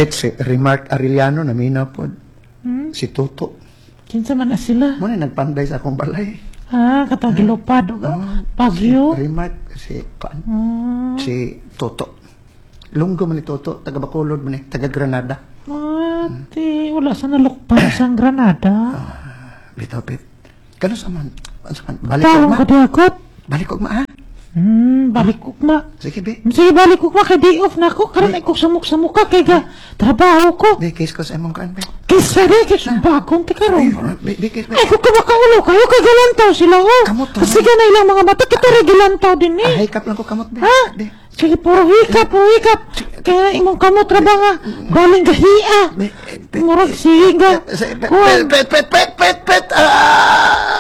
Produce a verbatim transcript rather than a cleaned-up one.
Bet, si Remark Arellano, naminaw po. Hmm? Si Toto. Kinsa man na sila? Muna nagpanday sa akong balay. Ah, katagilopad. Oh, Bagyo. Si Remark, si, Kuan, Ah, si Toto. Lunggo man ni Toto, taga Bacolod man ni, taga Granada. ate, wala sa nalukpan sa Granada. Bitaw, bet. Kano sa man? Ano sa man? Balik ko Tawang ma. ko di akot. Balik ko ma, ha? Hmm, balik ko ma. Sige, be. Sige, balik ko ma kay day off na ako. Karon ay ko samok sa mukha kay ga trabaho ko. Be, case ko sa imong kaan, be. Kisa rin, kisa bagong ti karon. Be, be, case, be. Ay, kung kamakaulo kayo, kay galantaw sila, oh. Kamot, Kasi ganay lang mga mata, kita rin gilantaw din, Ah, eh. hikap lang ko kamot, be. Ha? Be, Sige, puro hikap, puro hikap. Kaya imong kamot raba nga, galing gahiya. be, be. Murag siga. Pet, Kuwan. pet, pet, pet, pet, pet, ah!